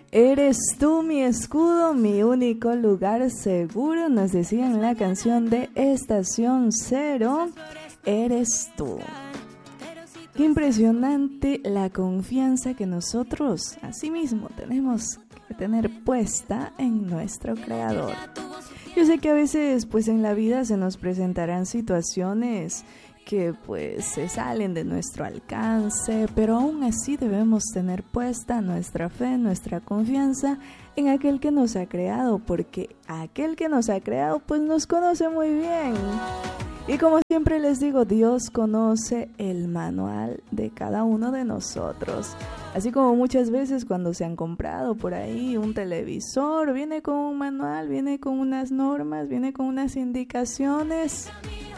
Eres tú mi escudo, mi único lugar seguro, nos decía en la canción de Estación Cero, eres tú. Qué impresionante la confianza que nosotros, asimismo, tenemos que tener puesta en nuestro Creador. Yo sé que a veces, pues en la vida se nos presentarán situaciones que pues se salen de nuestro alcance, pero aún así debemos tener puesta nuestra fe, nuestra confianza en aquel que nos ha creado, porque aquel que nos ha creado pues nos conoce muy bien. Y como siempre les digo, Dios conoce el manual de cada uno de nosotros. Así como muchas veces cuando se han comprado por ahí un televisor, viene con un manual, viene con unas normas, viene con unas indicaciones.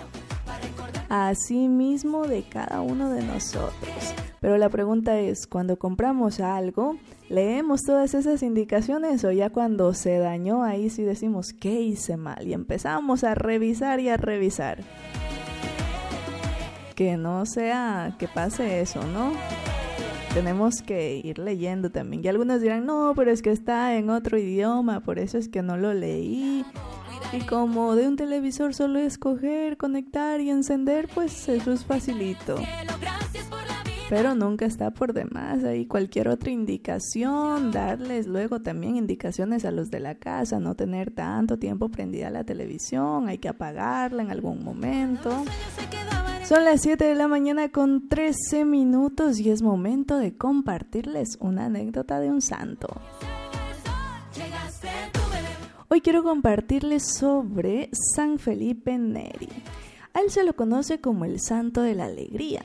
Así mismo de cada uno de nosotros. Pero la pregunta es, cuando compramos algo, ¿leemos todas esas indicaciones o ya cuando se dañó ahí sí decimos qué hice mal? Y empezamos a revisar y a revisar. Que no sea que pase eso, ¿no? Tenemos que ir leyendo también. Y algunos dirán, no, pero es que está en otro idioma, por eso es que no lo leí. Y como de un televisor solo es coger, conectar y encender, pues eso es facilito. Pero nunca está por demás ahí cualquier otra indicación, darles luego también indicaciones a los de la casa, no tener tanto tiempo prendida la televisión, hay que apagarla en algún momento. Son las 7 de la mañana con 13 minutos y es momento de compartirles una anécdota de un santo. Hoy quiero compartirles sobre San Felipe Neri. A él se lo conoce como el Santo de la Alegría.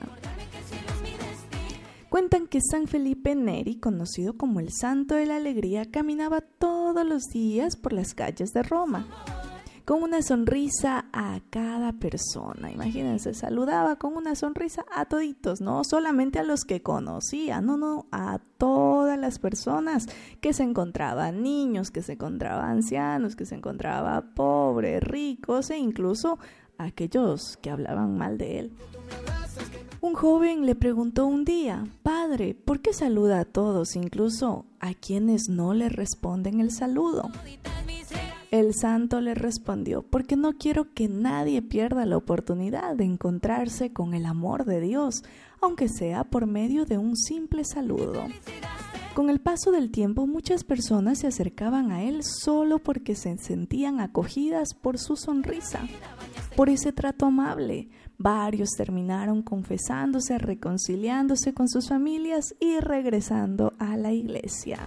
Cuentan que San Felipe Neri, conocido como el Santo de la Alegría, caminaba todos los días por las calles de Roma, con una sonrisa a cada persona. Imagínense, saludaba con una sonrisa a toditos, no solamente a los que conocía, no, a todas las personas que se encontraban, niños, que se encontraban ancianos, que se encontraban pobres, ricos e incluso aquellos que hablaban mal de él. Un joven le preguntó un día, «Padre, ¿por qué saluda a todos, incluso a quienes no le responden el saludo?» El santo le respondió, «Porque no quiero que nadie pierda la oportunidad de encontrarse con el amor de Dios, aunque sea por medio de un simple saludo». Con el paso del tiempo, muchas personas se acercaban a él solo porque se sentían acogidas por su sonrisa, por ese trato amable. Varios terminaron confesándose, reconciliándose con sus familias y regresando a la iglesia.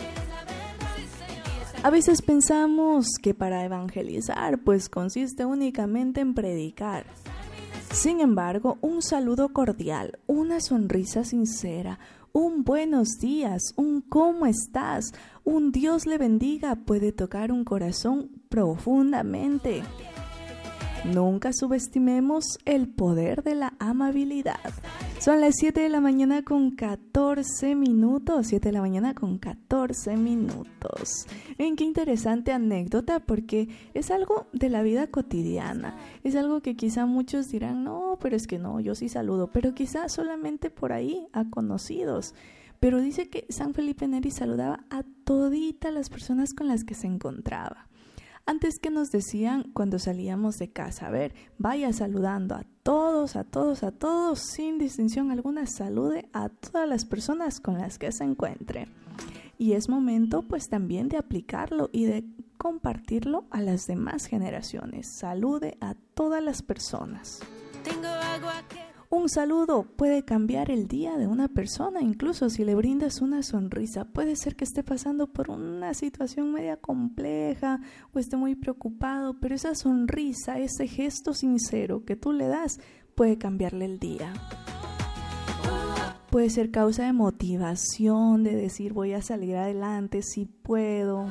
A veces pensamos que para evangelizar pues consiste únicamente en predicar. Sin embargo, un saludo cordial, una sonrisa sincera, un buenos días, un ¿cómo estás?, un Dios le bendiga puede tocar un corazón profundamente. Nunca subestimemos el poder de la amabilidad. Son las 7 de la mañana con 14 minutos. 7 de la mañana con 14 minutos. Qué interesante anécdota, porque es algo de la vida cotidiana. Es algo que quizá muchos dirán, no, pero es que no, yo sí saludo. Pero quizá solamente por ahí a conocidos. Pero dice que San Felipe Neri saludaba a toditas las personas con las que se encontraba. Antes, que nos decían cuando salíamos de casa, a ver, vaya saludando a todos, sin distinción alguna, salude a todas las personas con las que se encuentre. Y es momento pues también de aplicarlo y de compartirlo a las demás generaciones. Salude a todas las personas. Un saludo puede cambiar el día de una persona, incluso si le brindas una sonrisa. Puede ser que esté pasando por una situación media compleja o esté muy preocupado, pero esa sonrisa, ese gesto sincero que tú le das, puede cambiarle el día. Puede ser causa de motivación, de decir voy a salir adelante si puedo.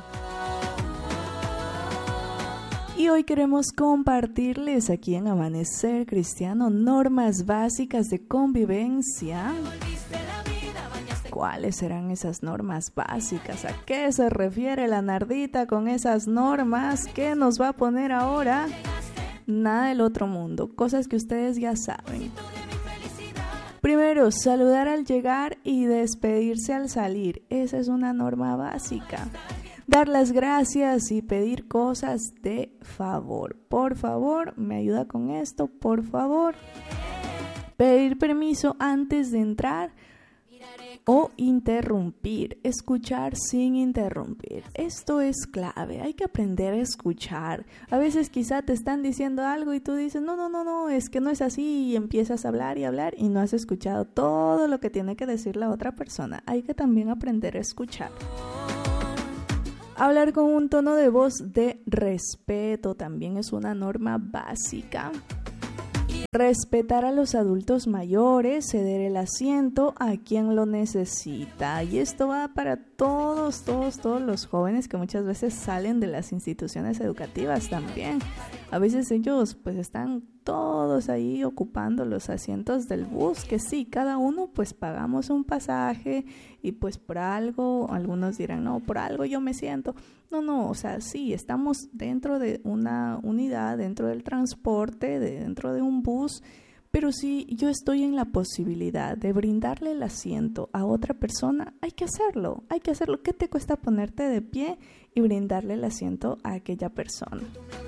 Y hoy queremos compartirles aquí en Amanecer Cristiano normas básicas de convivencia. ¿Cuáles serán esas normas básicas? ¿A qué se refiere la Nardita con esas normas? ¿Qué nos va a poner ahora? Nada del otro mundo, cosas que ustedes ya saben. Primero, saludar al llegar y despedirse al salir. Esa es una norma básica. Dar las gracias y pedir cosas de favor. Por favor, me ayuda con esto, por favor. Pedir permiso antes de entrar o interrumpir. Escuchar sin interrumpir. Esto es clave. Hay que aprender a escuchar. A veces quizá te están diciendo algo y tú dices, no, es que no es así, y empiezas a hablar y no has escuchado todo lo que tiene que decir la otra persona. Hay que también aprender a escuchar. Hablar con un tono de voz de respeto también es una norma básica. Respetar a los adultos mayores, ceder el asiento a quien lo necesita. Y esto va para todos los jóvenes que muchas veces salen de las instituciones educativas también. A veces ellos pues están todos ahí ocupando los asientos del bus, que sí, cada uno pues pagamos un pasaje y pues por algo, algunos dirán, no, por algo yo me siento. No, o sea, sí, estamos dentro de una unidad, dentro del transporte, dentro de un bus, pero si yo estoy en la posibilidad de brindarle el asiento a otra persona, hay que hacerlo. ¿Qué te cuesta ponerte de pie y brindarle el asiento a aquella persona?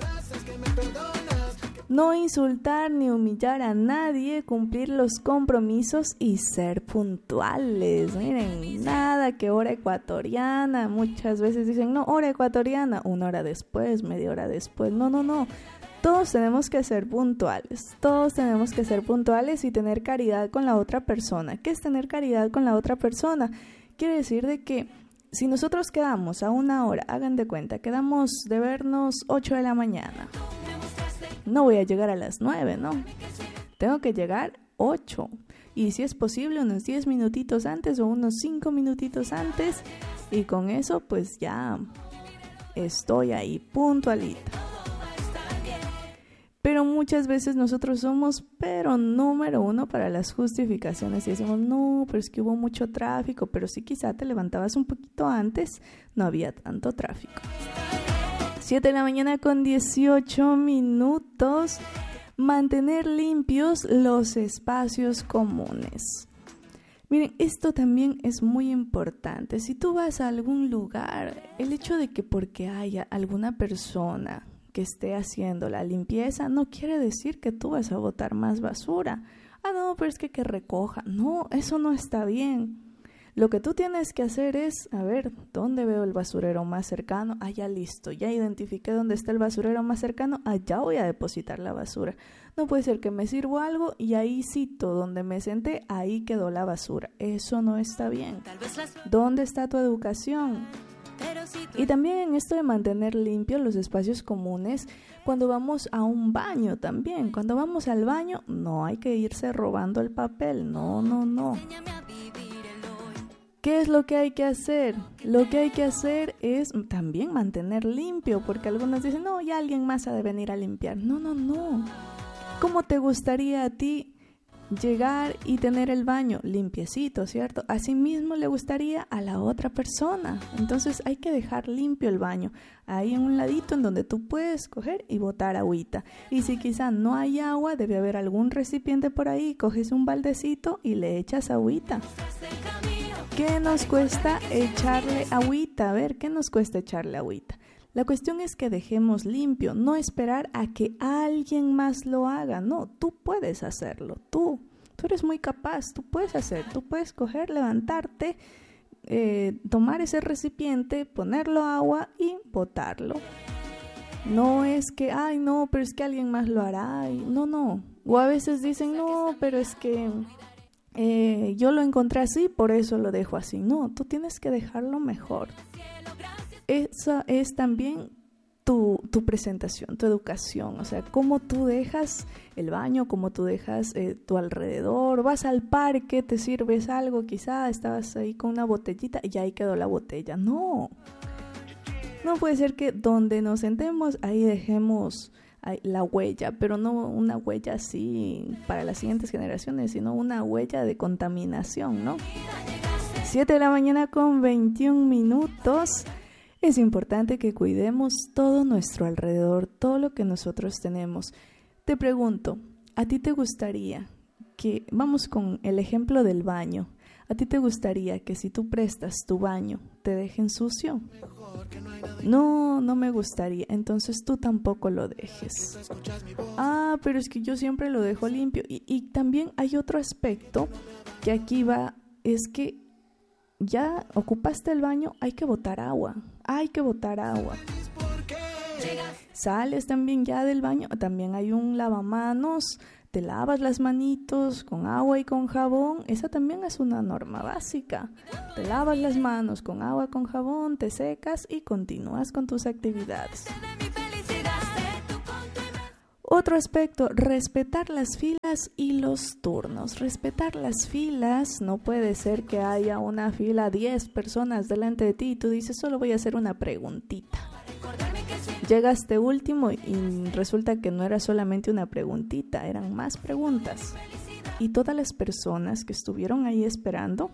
No insultar ni humillar a nadie, cumplir los compromisos y ser puntuales. Miren, nada que hora ecuatoriana. Muchas veces dicen, no, hora ecuatoriana, 1 hora después, media hora después. No. Todos tenemos que ser puntuales. Y tener caridad con la otra persona. ¿Qué es tener caridad con la otra persona? Quiere decir de que si nosotros quedamos a 1 hora, hagan de cuenta, quedamos de vernos 8 de la mañana. No voy a llegar a las 9, ¿no? Tengo que llegar 8. Y si es posible, unos 10 minutitos antes o unos 5 minutitos antes. Y con eso, pues ya estoy ahí, puntualita. Pero muchas veces nosotros somos, número 1 para las justificaciones. Y decimos, no, pero es que hubo mucho tráfico. Pero si quizá te levantabas un poquito antes, no había tanto tráfico. 7 de la mañana con 18 minutos. Mantener limpios los espacios comunes. Miren, esto también es muy importante. Si tú vas a algún lugar, el hecho de que porque haya alguna persona que esté haciendo la limpieza no quiere decir que tú vas a botar más basura. No, pero es que recoja. No, eso no está bien. Lo que tú tienes que hacer es, a ver, ¿dónde veo el basurero más cercano? Ya listo, ya identifiqué dónde está el basurero más cercano, allá voy a depositar la basura. No puede ser que me sirvo algo y ahí cito donde me senté, ahí quedó la basura. Eso no está bien. ¿Dónde está tu educación? Y también en esto de mantener limpios los espacios comunes, cuando vamos a un baño también. Cuando vamos al baño, no hay que irse robando el papel, no. ¿Qué es lo que hay que hacer? Lo que hay que hacer es también mantener limpio, porque algunos dicen, no, ya alguien más ha de venir a limpiar. No. ¿Cómo te gustaría a ti llegar y tener el baño limpiecito, cierto? Así mismo le gustaría a la otra persona. Entonces hay que dejar limpio el baño, ahí en un ladito en donde tú puedes coger y botar agüita. Y si quizá no hay agua, debe haber algún recipiente por ahí, coges un baldecito y le echas agüita. ¿Qué nos cuesta echarle agüita? A ver, ¿qué nos cuesta echarle agüita? La cuestión es que dejemos limpio, no esperar a que alguien más lo haga. No, tú puedes hacerlo, tú eres muy capaz, tú puedes hacer, tú puedes coger, levantarte, tomar ese recipiente, ponerlo agua y botarlo. No es que, no, pero es que alguien más lo hará. No. O a veces dicen, no, pero es que yo lo encontré así, por eso lo dejo así. No, tú tienes que dejarlo mejor. Esa es también tu presentación, tu educación. O sea, cómo tú dejas el baño, cómo tú dejas tu alrededor. Vas al parque, te sirves algo, quizá estabas ahí con una botellita y ahí quedó la botella. No puede ser que donde nos sentemos ahí dejemos la huella, pero no una huella así para las siguientes generaciones, sino una huella de contaminación, ¿no? 7 de la mañana con 21 minutos. Es importante que cuidemos todo nuestro alrededor, todo lo que nosotros tenemos. Te pregunto, ¿a ti te gustaría que, vamos con el ejemplo del baño. ¿A ti te gustaría que si tú prestas tu baño te dejen sucio? No, no me gustaría. Entonces tú tampoco lo dejes. Ah, pero es que yo siempre lo dejo limpio. Y también hay otro aspecto que aquí va, es que ya ocupaste el baño, hay que botar agua. Hay que botar agua. Sales también ya del baño, también hay un lavamanos, te lavas las manitos con agua y con jabón, esa también es una norma básica. Te lavas las manos con agua, con jabón, te secas y continúas con tus actividades. Otro aspecto, respetar las filas y los turnos. Respetar las filas, no puede ser que haya una fila, 10 personas delante de ti y tú dices, solo voy a hacer una preguntita. Llegaste último y resulta que no era solamente una preguntita, eran más preguntas. Y todas las personas que estuvieron ahí esperando,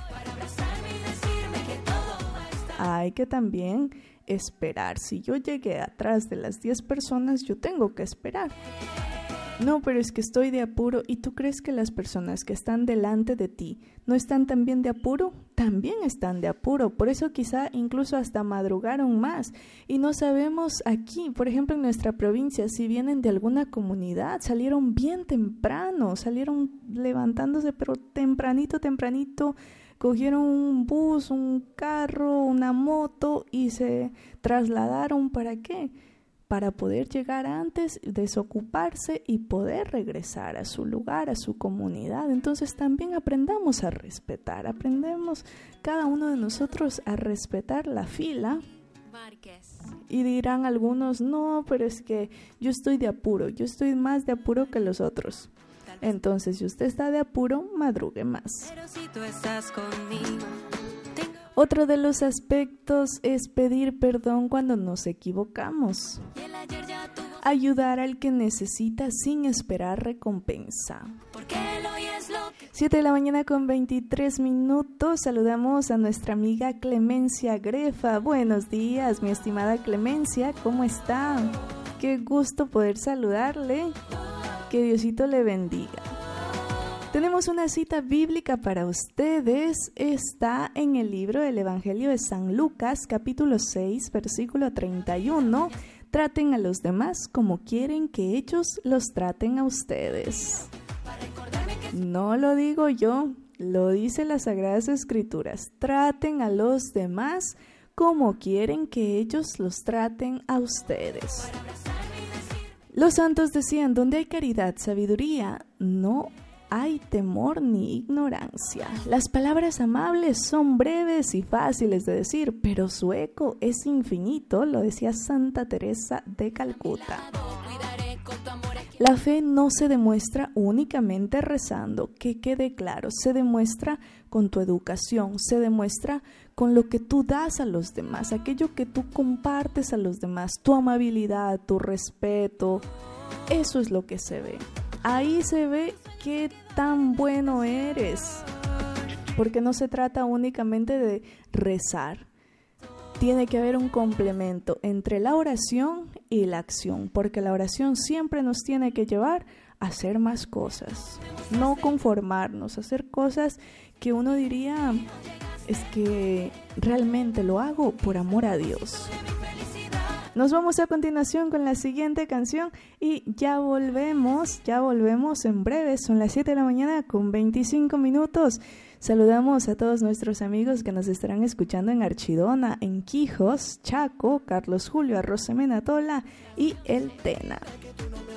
hay que también esperar. Si yo llegué atrás de las 10 personas, yo tengo que esperar. No, pero es que estoy de apuro. ¿Y tú crees que las personas que están delante de ti no están también de apuro? También están de apuro. Por eso quizá incluso hasta madrugaron más. Y no sabemos aquí, por ejemplo en nuestra provincia, si vienen de alguna comunidad, salieron bien temprano, salieron levantándose pero tempranito, cogieron un bus, un carro, una moto y se trasladaron. ¿Para qué? Para poder llegar antes, desocuparse y poder regresar a su lugar, a su comunidad. Entonces también aprendamos a respetar, aprendemos cada uno de nosotros a respetar la fila. Y dirán algunos, no, pero es que yo estoy de apuro, yo estoy más de apuro que los otros. Entonces, si usted está de apuro, madrugue más. Pero si tú estás conmigo. Otro de los aspectos es pedir perdón cuando nos equivocamos. Ayudar al que necesita sin esperar recompensa. 7 de la mañana con 23 minutos. Saludamos a nuestra amiga Clemencia Grefa. Buenos días, mi estimada Clemencia, ¿cómo está? Qué gusto poder saludarle. Que Diosito le bendiga. Tenemos una cita bíblica para ustedes. Está en el libro del Evangelio de San Lucas, capítulo 6, versículo 31. Traten a los demás como quieren que ellos los traten a ustedes. No lo digo yo, lo dice las Sagradas Escrituras. Traten a los demás como quieren que ellos los traten a ustedes. Los santos decían, donde hay caridad, sabiduría, no hay temor ni ignorancia. Las palabras amables son breves y fáciles de decir, pero su eco es infinito, lo decía Santa Teresa de Calcuta. La fe no se demuestra únicamente rezando, que quede claro, se demuestra con tu educación, se demuestra con lo que tú das a los demás, aquello que tú compartes a los demás, tu amabilidad, tu respeto, eso es lo que se ve. Ahí se ve qué tan bueno eres, porque no se trata únicamente de rezar. Tiene que haber un complemento entre la oración y la acción, porque la oración siempre nos tiene que llevar a hacer más cosas, no conformarnos, a hacer cosas que uno diría, es que realmente lo hago por amor a Dios. Nos vamos a continuación con la siguiente canción y ya volvemos en breve, son las 7 de la mañana con 25 minutos. Saludamos a todos nuestros amigos que nos estarán escuchando en Archidona, en Quijos, Chaco, Carlos Julio, Arrosemena Tola y El Tena.